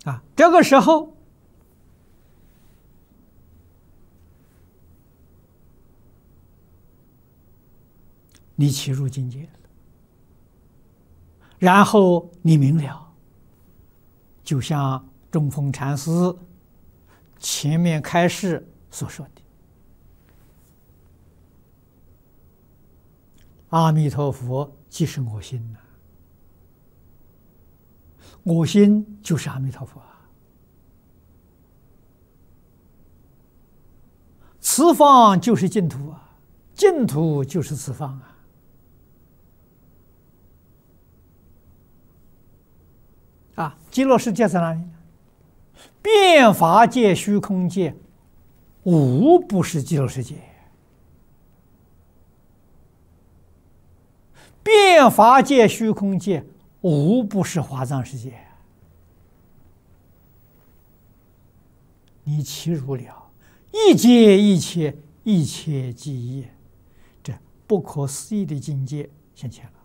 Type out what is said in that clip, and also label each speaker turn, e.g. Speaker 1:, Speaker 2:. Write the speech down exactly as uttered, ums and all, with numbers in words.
Speaker 1: 啊，这个时候你起入境界了，然后你明了，就像中峰禅师前面开示所说的，阿弥陀佛即是我心呐、啊，我心就是阿弥陀佛啊，此方就是净土啊，净土就是此方啊。啊，极乐世界在哪里？遍法界、虚空界，无不是极乐世界。遍法界、虚空界，无不是华藏世界。你起入了，一切一切，一切即一，这不可思议的境界现前了。